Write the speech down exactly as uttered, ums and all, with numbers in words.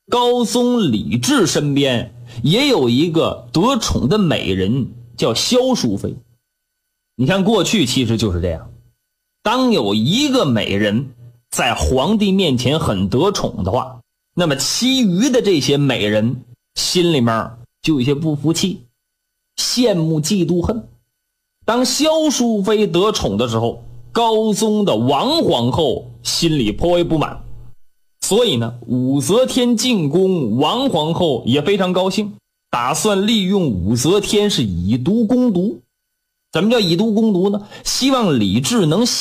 高宗李治身边也有一个得宠的美人，叫萧淑妃。你看过去其实就是这样，当有一个美人在皇帝面前很得宠的话，那么其余的这些美人心里面就有些不服气，羡慕嫉妒恨。当萧淑妃得宠的时候，高宗的王皇后心里颇为不满，所以呢，武则天进宫，王皇后也非常高兴，打算利用武则天是以毒攻毒。怎么叫以毒攻毒呢？希望李治能